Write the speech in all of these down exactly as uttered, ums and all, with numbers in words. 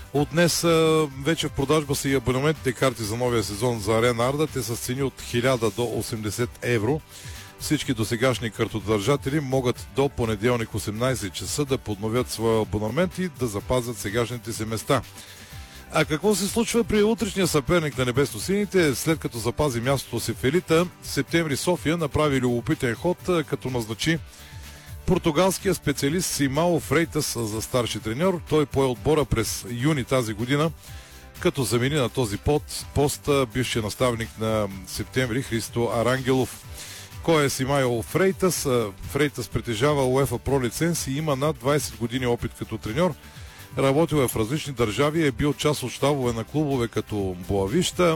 От днес а, вече в продажба са и абонаментните карти за новия сезон за Арена Арда. Те са с цени от хиляда до осемдесет евро. Всички досегашни картодържатели могат до понеделник осемнайсет часа да подновят своя абонамент и да запазят сегашните си места. А какво се случва при утрешния съперник на небесно-сините? След като запази мястото си в елита, Септември София направи любопитен ход, като назначи португалския специалист Симао Фрейтас за старши треньор. Той пое отбора през юни тази година, като замени на този пост бившия наставник на Септември Христо Арангелов. Кой е Симао Фрейтас? Фрейтас притежава УЕФА Про лиценз и има над двайсет години опит като треньор. Работил е в различни държави, е бил част от щабове на клубове като Боавища,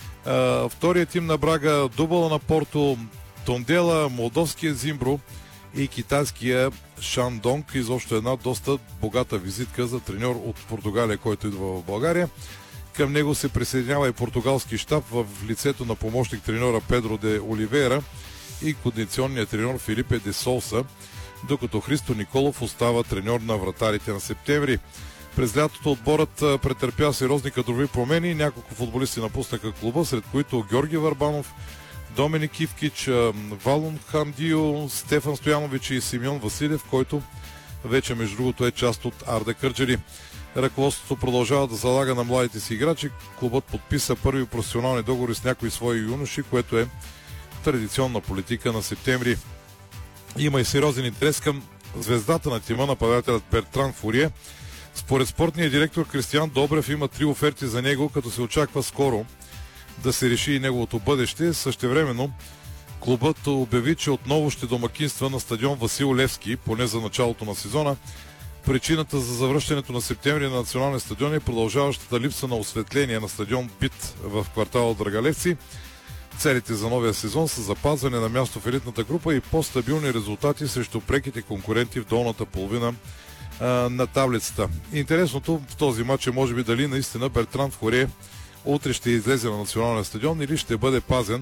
вторият тим на Брага, Дубала на Порто, Тондела, молдовския Зимбро и китайския Шандонг. Изобщо една доста богата визитка за треньор от Португалия, който идва в България. Към него се присъединява и португалски щаб в лицето на помощник треньора Педро де Оливейра и кондиционният треньор Филипе де Солса, докато Христо Николов остава треньор на вратарите на Септември. През лятото отборът претърпя сериозни кадрови промени. Няколко футболисти напуснаха клуба, сред които Георги Варбанов, Доменик Ивкич, Валун Хамдио, Стефан Стоянович и Симеон Василев, който вече между другото е част от Арда Кърджали. Ръководството продължава да залага на младите си играчи. Клубът подписа първи професионални договори с някои свои юноши, което е традиционна политика на Септември. Има и сериозен интерес към звездата на тима, нападателят Бертран Фурие. Според спортния директор Кристиян Добрев има три оферти за него, като се очаква скоро да се реши и неговото бъдеще. Същевременно клубът обяви, че отново ще домакинства на стадион Васил Левски, поне за началото на сезона. Причината за завръщането на Септември на националния стадион е продължаващата липса на осветление на стадион Бит в квартала Драгалевци. Целите за новия сезон са запазване на място в елитната група и по-стабилни резултати срещу преките конкуренти в долната половина а, на таблицата. Интересното в този матч е може би дали наистина Бертран Фурие утре ще излезе на националния стадион или ще бъде пазен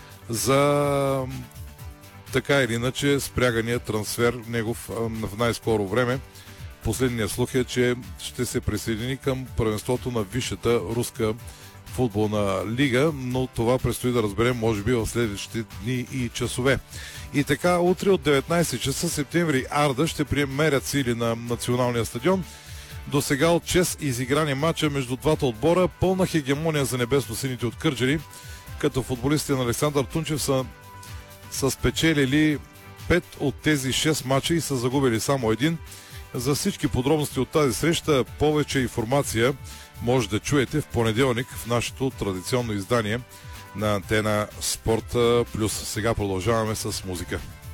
за така или иначе спрягания трансфер негов в най-скоро време. Последният слух е, че ще се присъедини към първенството на висшата руска футболна лига, но това предстои да разберем може би в следващите дни и часове. И така, утре от деветнайсет часа Септември Арда ще премерят сили на националния стадион. До сега от шест изиграни матча между двата отбора, пълна хегемония за небесно-сините от Кърджали, като футболистите на Александър Тунчев са, са спечелили пет от тези шест матча и са загубили само един. За всички подробности от тази среща, повече информация може да чуете в понеделник в нашето традиционно издание на Антена Спорт Плюс. Сега продължаваме с музика.